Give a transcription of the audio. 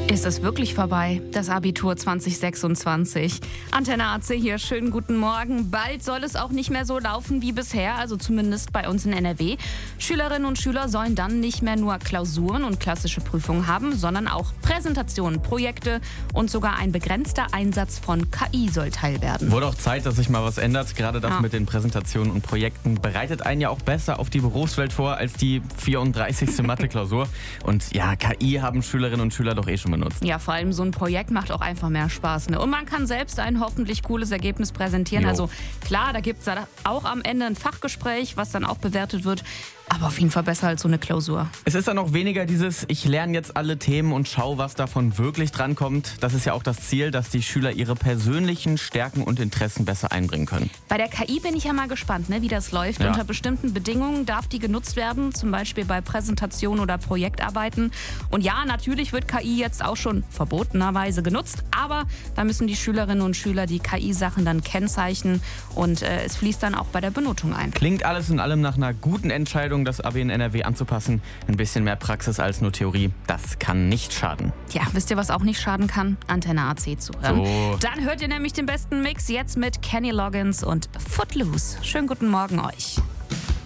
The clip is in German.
Ist es wirklich vorbei, das Abitur 2026? Antenne AC hier, schönen guten Morgen. Bald soll es auch nicht mehr so laufen wie bisher, also zumindest bei uns in NRW. Schülerinnen und Schüler sollen dann nicht mehr nur Klausuren und klassische Prüfungen haben, sondern auch Präsentationen, Projekte und sogar ein begrenzter Einsatz von KI soll Teil werden. Wurde auch Zeit, dass sich mal was ändert. Gerade das mit den Präsentationen und Projekten bereitet einen ja auch besser auf die Berufswelt vor als die 34. Mathe-Klausur. Und ja, KI haben Schülerinnen und Schüler doch eh schon benutzt. Ja, vor allem so ein Projekt macht auch einfach mehr Spaß. Ne? Und man kann selbst ein hoffentlich cooles Ergebnis präsentieren. Jo. Also klar, da gibt es auch am Ende ein Fachgespräch, was dann auch bewertet wird. Aber auf jeden Fall besser als so eine Klausur. Es ist dann auch weniger dieses, ich lerne jetzt alle Themen und schau, was davon wirklich drankommt. Das ist ja auch das Ziel, dass die Schüler ihre persönlichen Stärken und Interessen besser einbringen können. Bei der KI bin ich ja mal gespannt, ne, wie das läuft. Ja. Unter bestimmten Bedingungen darf die genutzt werden, zum Beispiel bei Präsentationen oder Projektarbeiten. Und ja, natürlich wird KI jetzt auch schon verbotenerweise genutzt, aber da müssen die Schülerinnen und Schüler die KI-Sachen dann kennzeichnen und es fließt dann auch bei der Benotung ein. Klingt alles in allem nach einer guten Entscheidung, das Abi in NRW anzupassen. Ein bisschen mehr Praxis als nur Theorie, das kann nicht schaden. Ja, wisst ihr, was auch nicht schaden kann? Antenne AC zuhören. So. Dann hört ihr nämlich den besten Mix jetzt mit Kenny Loggins und Footloose. Schönen guten Morgen euch.